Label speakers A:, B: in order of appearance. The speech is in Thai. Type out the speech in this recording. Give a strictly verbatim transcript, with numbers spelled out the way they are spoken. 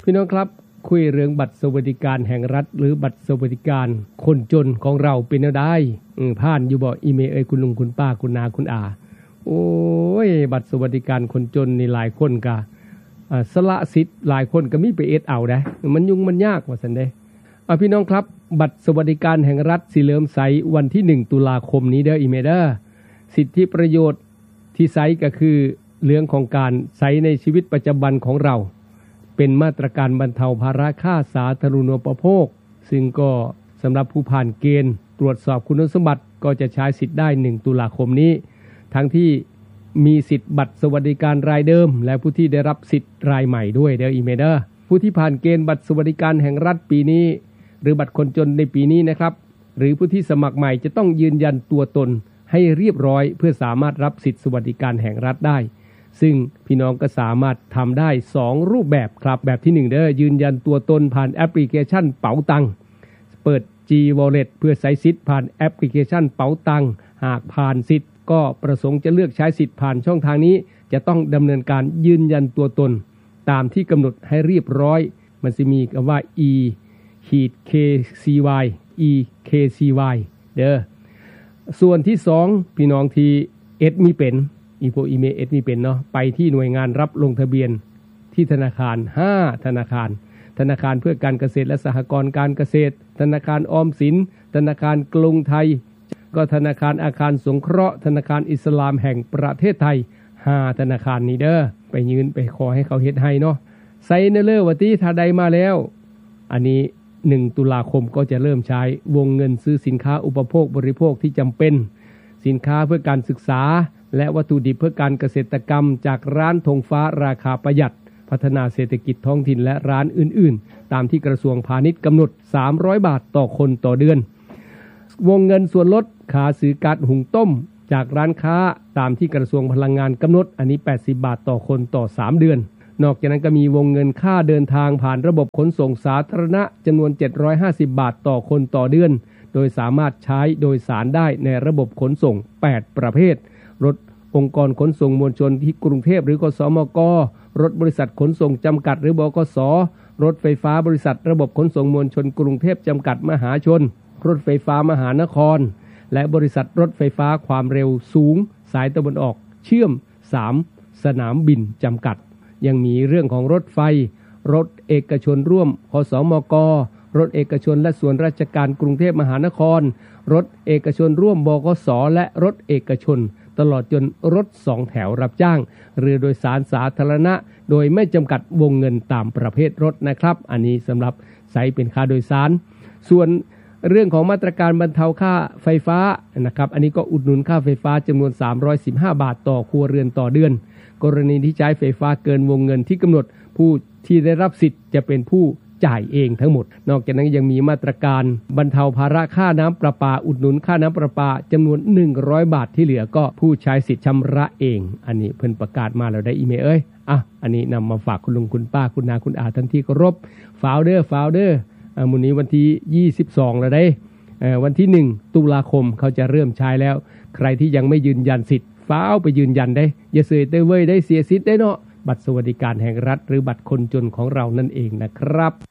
A: พี่น้องครับคุยเรื่องบัตรสวัสดิการแห่งรัฐหรือบัตรสวัสดิการคนจนของเราเป็นแนวใดผ่านอยู่บ่อีเมลเอ้ยคุณลุงคุณป้าคุณนาคุณอาโอ้ยบัตรสวัสดิการคนจนนี่หลายคนก็สละสิทธิ์หลายคนก็มีไปเอ็ดเอาได้มันยุ่งมันยากว่าซั่นเด้อ่ะพี่น้องครับบัตรสวัสดิการแห่งรัฐสิเริ่มใช้วันที่หนึ่งตุลาคมนี้เด้ออีเมลเด้อสิทธิประโยชน์ที่ใช้ก็คือเรื่องของการใช้ในชีวิตประจำวันของเราเป็นมาตรการบรรเทาภาระค่าสาธารณูปโภคซึ่งก็สำหรับผู้ผ่านเกณฑ์ตรวจสอบคุณสมบัติก็จะใช้สิทธิ์ได้หนึ่งตุลาคมนี้ทั้งที่มีสิทธิ์บัตรสวัสดิการรายเดิมและผู้ที่ได้รับสิทธิ์รายใหม่ด้วยเด้ออีเมเดอร์ผู้ที่ผ่านเกณฑ์บัตรสวัสดิการแห่งรัฐปีนี้หรือบัตรคนจนในปีนี้นะครับหรือผู้ที่สมัครใหม่จะต้องยืนยันตัวตนให้เรียบร้อยเพื่อสามารถรับสิทธิ์สวัสดิการแห่งรัฐได้ซึ่งพี่น้องก็สามารถทำได้สองรูปแบบครับแบบที่หนึ่งเด้อยืนยันตัวตนผ่านแอปพลิเคชันเป๋าตังเปิด G Wallet เพื่อใช้สิทธิ์ผ่านแอปพลิเคชันเป๋าตังหากผ่านสิทธิ์ก็ประสงค์จะเลือกใช้สิทธิ์ผ่านช่องทางนี้จะต้องดำเนินการยืนยันตัวตนตามที่กำหนดให้เรียบร้อยมันจะมีคำว่า e k c y e k c y เด้อส่วนที่สองพี่น้องที่เอดมีเป็นอีโพอีเมเอสมีเป็นเนาะไปที่หน่วยงานรับลงทะเบียนที่ธนาคารห้าธนาคารธนาคารเพื่อการเกษตรและสหกรณ์การเกษตรธนาคารออมสินธนาคารกรุงไทยก็ธนาคารอาคารสงเคราะห์ธนาคารอิสลามแห่งประเทศไทยห้าธนาคารนี้เด้อไปยืนไปขอให้เขาเฮ็ดให้เนาะใส่เนเลอร์ว่าที่ถ้าใดมาแล้วอันนี้หนึ่งตุลาคมก็จะเริ่มใช้วงเงินซื้อสินค้าอุปโภคบริโภคที่จำเป็นสินค้าเพื่อการศึกษาและวัตถุดิบเพื่อการเกษตรกรรมจากร้านธงฟ้าราคาประหยัดพัฒนาเศรษฐกิจท้องถิ่นและร้านอื่นๆตามที่กระทรวงพาณิชย์กำหนดสามร้อยบาทต่อคนต่อเดือนวงเงินส่วนลดค่าซื้อก๊าซหุงต้มจากร้านค้าตามที่กระทรวงพลังงานกำหนดอันนี้แปดสิบบาทต่อคนต่อสามเดือนนอกจากนั้นก็มีวงเงินค่าเดินทางผ่านระบบขนส่งสาธารณะจำนวนเจ็ดร้อยห้าสิบบาทต่อคนต่อเดือนโดยสามารถใช้โดยสารได้ในระบบขนส่งแปดประเภทรถองค์กรขนส่งมวลชนที่กรุงเทพหรือคสมกรถบริษัทขนส่งจำกัดหรือบกสรถไฟฟ้าบริษัทระบบขนส่งมวลชนกรุงเทพจำกัดมหาชนรถไฟฟ้ามหานครและบริษัทรถไฟฟ้าความเร็วสูงสายตะวันออกเชื่อมสามสนามบินจำกัดยังมีเรื่องของรถไฟรถเอกชนร่วมคสมกรถเอกชนและส่วนราชการกรุงเทพมหานครรถเอกชนร่วมบกสและรถเอกชนตลอดจนรถสองแถวรับจ้างเรือโดยสารสาธารณะโดยไม่จำกัดวงเงินตามประเภทรถนะครับอันนี้สำหรับใช้เป็นค่าโดยสารส่วนเรื่องของมาตรการบรรเทาค่าไฟฟ้านะครับอันนี้ก็อุดหนุนค่าไฟฟ้าจำนวนสามร้อยสิบห้าบาทต่อครัวเรือนต่อเดือนกรณีที่ใช้ไฟฟ้าเกินวงเงินที่กำหนดผู้ที่ได้รับสิทธิ์จะเป็นผู้จ่ายเองทั้งหมดนอกจากนั้นยังมีมาตรการบรรเทาภาระค่าน้ำประปาอุดหนุนค่าน้ำประปาจำนวนหนึ่งร้อยบาทที่เหลือก็ผู้ใช้สิทธิ์ชำระเองอันนี้เพิ่นประกาศมาแล้วได้อีเมลเอ้ยอ่ะอันนี้นำมาฝากคุณลุงคุณป้าคุณนาคุณอาทันที่เคารพฟาวเดอร์ฟาวเดอร์อ่ามื้อนี้วันที่ยี่สิบสองแล้วได้เอ่อวันที่หนึ่งตุลาคมเขาจะเริ่มใช้แล้วใครที่ยังไม่ยืนยันสิทธิ์ฟ้าวไปยืนยันได้อย่าเสยเต้ยเว้ยได้เสียสิทธิ์ได้เนาะบัตรสวัสดิการแห่งรัฐหรือบัตรคนจนของเรานั่นเองนะครับ